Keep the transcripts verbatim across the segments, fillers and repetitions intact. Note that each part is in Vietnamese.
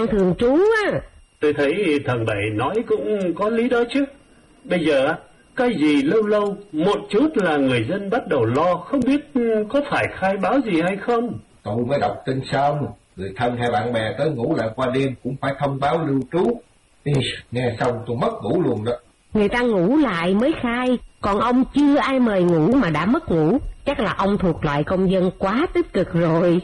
thường trú á. Tôi thấy thằng Bảy nói cũng có lý đó chứ. Bây giờ cái gì lâu lâu một chút là người dân bắt đầu lo, không biết có phải khai báo gì hay không. Tôi mới đọc tin xong, người thân hay bạn bè tới ngủ lại qua đêm cũng phải thông báo lưu trú. Ý, nghe xong tôi mất ngủ luôn đó. Người ta ngủ lại mới khai, còn ông chưa ai mời ngủ mà đã mất ngủ. Chắc là ông thuộc loại công dân quá tích cực rồi.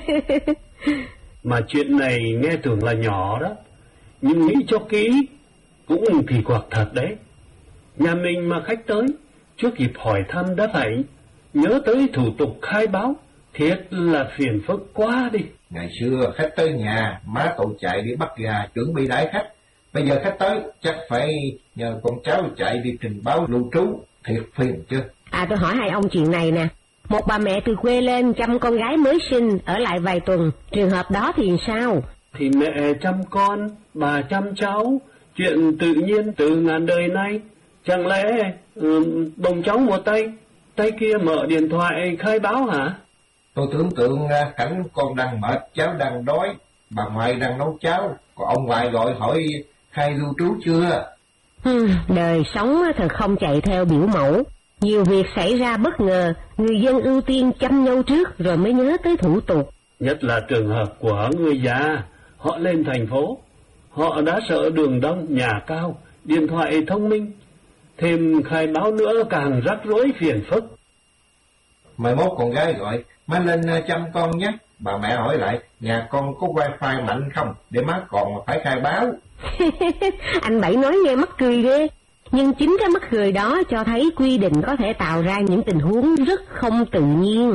Mà chuyện này nghe tưởng là nhỏ đó, nhưng nghĩ cho kỹ cũng kỳ quặc thật đấy. Nhà mình mà khách tới, trước kịp hỏi thăm đã phải nhớ tới thủ tục khai báo, thiệt là phiền phức quá đi. Ngày xưa khách tới nhà, má tôi chạy đi bắt gà chuẩn bị đãi khách. Bây giờ khách tới chắc phải nhờ con cháu chạy đi trình báo lưu trú, thiệt phiền chứ. À, tôi hỏi hai ông chuyện này nè. Một bà mẹ từ quê lên chăm con gái mới sinh, ở lại vài tuần, trường hợp đó thì sao? Thì mẹ chăm con, bà chăm cháu, chuyện tự nhiên từ ngàn đời nay. Chẳng lẽ um, bồng cháu một tay, tay kia mở điện thoại khai báo hả? Tôi tưởng tượng cảnh con đang mệt, cháu đang đói, bà ngoại đang nấu cháo, còn ông ngoại gọi hỏi khai lưu trú chưa? Hmm, đời sống thật không chạy theo biểu mẫu. Nhiều việc xảy ra bất ngờ, người dân ưu tiên chăm nhau trước rồi mới nhớ tới thủ tục. Nhất là trường hợp của người già, họ lên thành phố, họ đã sợ đường đông, nhà cao, điện thoại thông minh, thêm khai báo nữa càng rắc rối phiền phức. Mai mốt con gái gọi, má lên chăm con nhé. Bà mẹ hỏi lại, nhà con có wifi mạnh không, để má còn phải khai báo. Anh Bảy nói nghe mắc cười ghê. Nhưng chính cái mắc cười đó cho thấy quy định có thể tạo ra những tình huống rất không tự nhiên.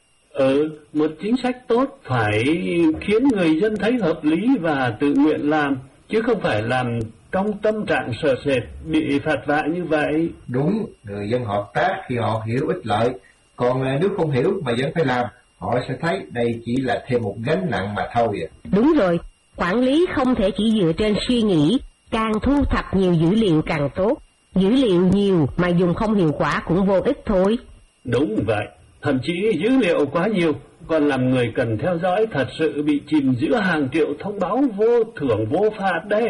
Ừ, một chính sách tốt phải khiến người dân thấy hợp lý và tự nguyện làm, chứ không phải làm trong tâm trạng sợ sệt bị phạt vạ như vậy. Đúng, người dân hợp tác khi họ hiểu ích lợi, còn nếu không hiểu mà vẫn phải làm, họ sẽ thấy đây chỉ là thêm một gánh nặng mà thôi à. Đúng rồi, quản lý không thể chỉ dựa trên suy nghĩ, càng thu thập nhiều dữ liệu càng tốt. Dữ liệu nhiều mà dùng không hiệu quả cũng vô ích thôi. Đúng vậy, thậm chí dữ liệu quá nhiều còn làm người cần theo dõi thật sự bị chìm giữa hàng triệu thông báo vô thưởng vô phạt đấy.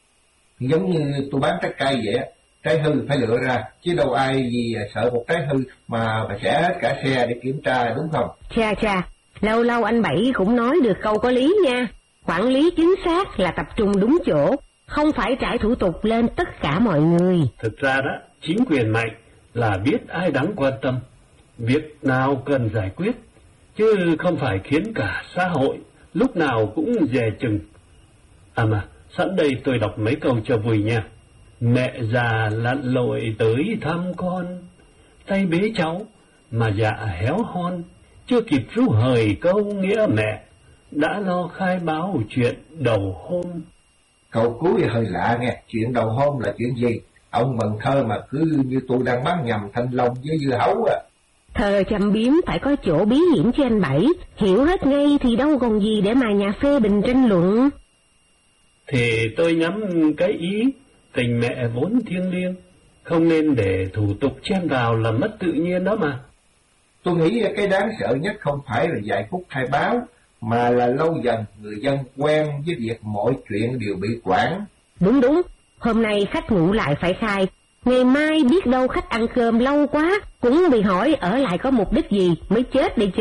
Giống như tôi bán trái cây vậy, trái hư phải lựa ra, chứ đâu ai gì sợ một trái hư mà phải xẻ hết cả xe để kiểm tra, đúng không? Cha cha, lâu lâu anh Bảy cũng nói được câu có lý nha. Quản lý chính xác là tập trung đúng chỗ, không phải trải thủ tục lên tất cả mọi người. Thực ra đó, chính quyền mạnh là biết ai đáng quan tâm, việc nào cần giải quyết, chứ không phải khiến cả xã hội lúc nào cũng dè chừng. À mà, sẵn đây tôi đọc mấy câu cho vui nha. Mẹ già lặn lội tới thăm con, tay bế cháu mà dạ héo hon, chưa kịp ru hời câu nghĩa mẹ, đã lo khai báo chuyện đầu hôm. Câu cuối hơi lạ nghe, chuyện đầu hôm là chuyện gì? Ông Mần Thơ mà cứ như tôi đang bán nhầm thanh long với dưa hấu à. Thơ châm biếm phải có chỗ bí hiểm cho anh Bảy, hiểu hết ngay thì đâu còn gì để mà nhà phê bình tranh luận. Thì tôi nhắm cái ý, tình mẹ vốn thiêng liêng, không nên để thủ tục chen vào là mất tự nhiên đó mà. Tôi nghĩ cái đáng sợ nhất không phải là vài phút khai báo, mà là lâu dần người dân quen với việc mọi chuyện đều bị quản. Đúng đúng, hôm nay khách ngủ lại phải khai, ngày mai biết đâu khách ăn cơm lâu quá, cũng bị hỏi ở lại có mục đích gì mới chết đi chứ.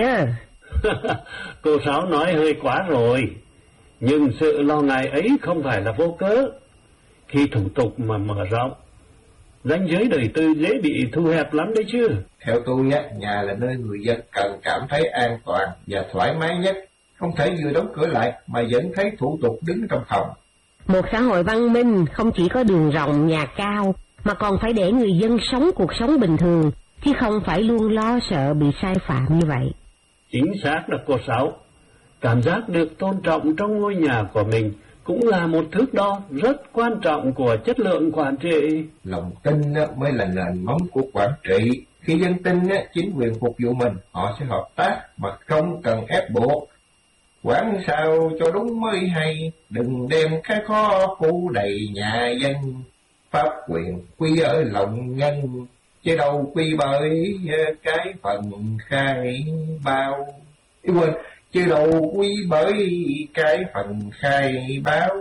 Cô Sáu nói hơi quá rồi, nhưng sự lo ngại ấy không phải là vô cớ. Khi thủ tục mà mở rộng, ranh giới đời tư dễ bị thu hẹp lắm đấy chứ. Theo tôi á, nhà là nơi người dân cần cảm thấy an toàn và thoải mái nhất, không thể vừa đóng cửa lại mà vẫn thấy thủ tục đứng trong phòng. Một xã hội văn minh không chỉ có đường rộng nhà cao, mà còn phải để người dân sống cuộc sống bình thường, chứ không phải luôn lo sợ bị sai phạm như vậy. Chính xác đó cô Sáu. Cảm giác được tôn trọng trong ngôi nhà của mình cũng là một thước đo rất quan trọng của chất lượng quản trị. Lòng tin mới là nền móng của quản trị. Khi dân tin chính quyền phục vụ mình, họ sẽ hợp tác mà không cần ép buộc. Quản sao cho đúng mới hay, đừng đem cái khó phủ đầy nhà dân. Pháp quyền quy ở lòng nhân, chứ đâu quy bởi cái phần khai bao. Ý quên, chứ đâu quy bởi cái phần khai báo.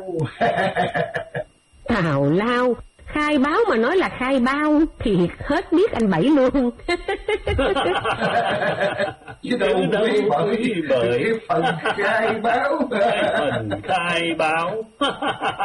Tào lao, khai báo mà nói là khai bao thì hết biết anh Bảy luôn. Chứ đâu quy bởi, bởi cái phần khai báo. Cái phần khai báo.